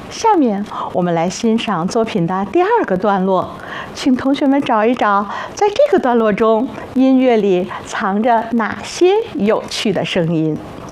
下面我们来欣赏作品的第2个段落，请同学们找一找，在这个段落中，音乐里藏着哪些有趣的声音。